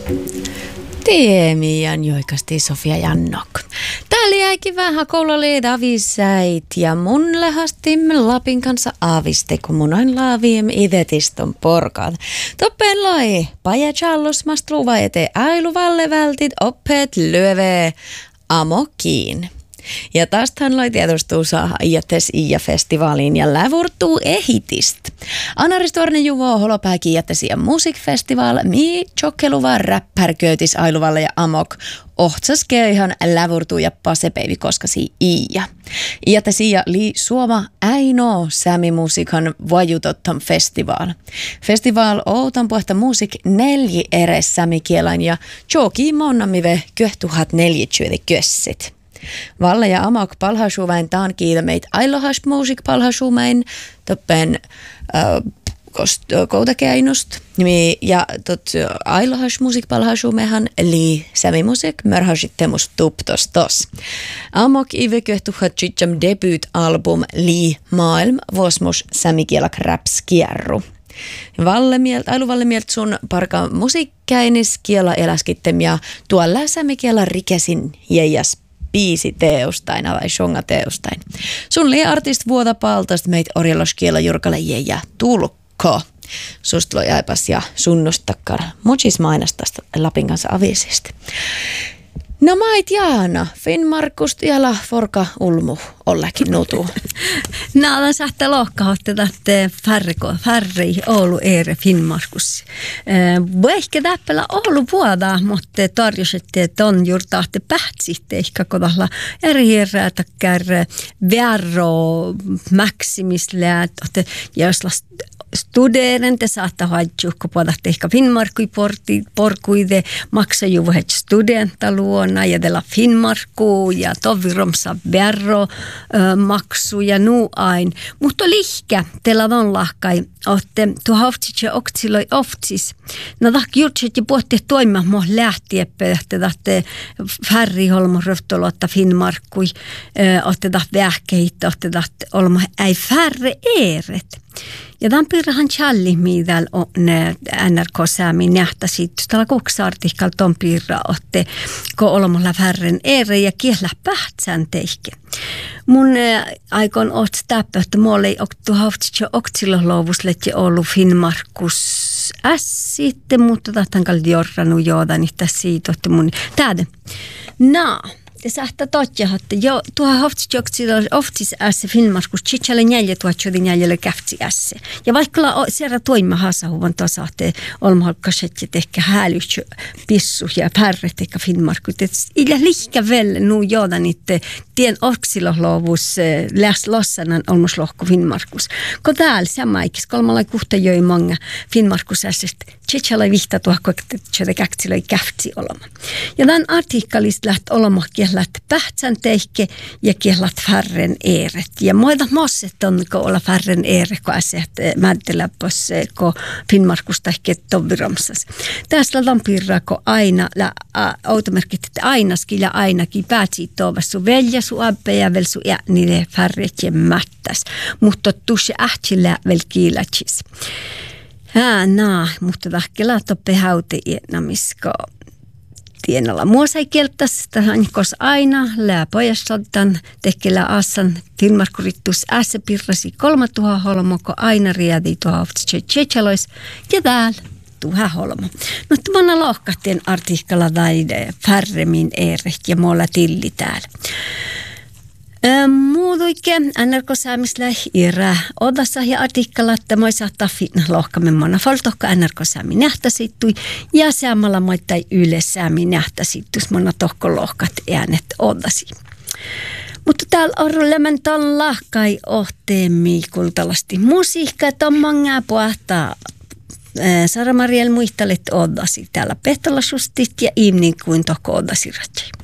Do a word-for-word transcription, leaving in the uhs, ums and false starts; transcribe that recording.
Tiemian joikasti Sofia Jannok. Täällä jäikin vähän koululle avisäit ja mun lehastim Lapin kanssa aviste, kun mun on laaviem idetiston porkat. Toppen lai, paja challos mastluva ete ailuvalle vältit oppeet lyöve amokiin. Ja tästähän lai tietostuu saa jättes Iä-festivaaliin ja lävurtuu ehitist. Anaristuarne juvo holopääkin jättes ja musikfestival, mi tjokkeluva räppärköötis ailuvalle ja amok. Ohtsaskee ihan lävurtuu ja pasepeivi koskasi Iia. Jättes Iia li Suoma äino sämimusiikan vajutottam festival. Festival outan puhta musik nelji eres sämikielan ja tjoki monnamive köhtuhat neljitsyöde kössit. Valle ja amok palhasuvain taan kiitä meitä ailohas musik palhasuvain toppen äh, koutakeinost. Ja tot ailohas musik palhasumehan li sämimusik mörhasittemus tuptos tos. Amok iveköhtuhat chicham debyyt-album li maailm vosmus sämikielak rapskierru. Valle mielt, ailuvalle mielt sun parka musiikkäinis kiela eläskittem ja tuolla sämikiela rikesin jäijäs biisi teostain vai songa teostain. Sun lii artist vuota paltast meit orjaloskiela jurkalle ja tulkko. Sust loi aipas ja sunnustakkar. Muchis mainastasta Lapin kanssa avisesti. No mait Jaana, Finnmarkust jala forka ulmu ollekin nutu. Naalan sähtä lohkahotte tähte färko, färri Oulu ere Finnmarkus. Ehkä täppälä Oulu puolta, mutta tarjosette ton juurtaatte pähtsitte ehkä kodalla eri hirää takkar värro maksimisläät, ja jos studerente saattaa haittua, kun puhutaan ehkä Finnmarkui porkuide, maksaa vuodet studenta luona ja tällä Finnmarkku ja toviromsa verro maksu ja nuu ain. Mutta lihkä tällä on lahkai, että tuo haftsit ja oksiloi oftsis. No tak jutsit ja puhutte toimia mua lähtiepä, että tahte färriholmo röftolotta Finnmarkui, että tahte vähkeitä, että tahte olma ei färre eeret. Ja tämän piirrahan challi, mitä on N R K-säämi nähtäisi. Tällä kuksartikalla ton piirra otte, kun olemalla värren ere ja kielä pähtsän teihke. Mun aikon oot täppä, että mulla ei ole haftsit oktsilolovuslet ja ollut Finnmarkus äs sitten, mutta tahtan kalli jorranu joodan itse siitä, että mun täden. No. Det sähtä totja, että jo tuohon hoftsjoksilla oftis ässä Finnmarkus chichalle neljä tuotjodi neljälle käftsi ässä. Ja vaikka siellä toima hasahuvan tasahte olmahalkkaset ehkä hälyhtsö pissu ja pärret ehkä Finnmarkus. Illä lihkä väl nu jodan itte tien oksilohlovus läs lossanan olmuslohko Finnmarkus. Ko täällä samaikis kolmalla kuhta joi manga Finnmarkus ässästä chichalle vihta tuohko että käftsiloi käftsi olema. Ja tämän artikkalista läht olema kielät pähtsän teihke ja kielät färren eeret. Ja muita mosset on, kun olla färren eere, kun asiat määnteläpössä, kun Finnmarkusta ehkä toviromsas. Tässä on piirraa, kun aina, automerkit, että ainakin ja ainakin päätsi tuovassa sun velja, sun abbe ja vel sun äänille färret ja mättäs. Mutta tuossa ähtsillä vel kiilätsis. Ää, naa, mutta tahkela toppe haute iennamisko. Tienalla muosai kieltäs, tähän kos aina lää pojassaltan tekellä assan Finnmarkurittus ässä pirrasi kolma tuha holmoko aina riedi tuha tsetsetselois ja täällä tuha holmo. No tuona lohkahtien artikkala taide färremin eereh ja mulla tilli täällä. Muuduike N R K-säämisellä irä odassa ja artikkala, että moi saattaa finna lohkamme monna foltohka N R K-säämi nähtäsittui ja säämällä moittai yle säämi nähtäsittus monna tohko lohkat äänet odasi. Mutta täällä on lämmentan lahkai ohteemi kultalasti musiikka, että on mangaa puhtaa Sara Mariel muistelet odasi täällä Pehtola sustit ja imnin kuin tohko odasi ratsai.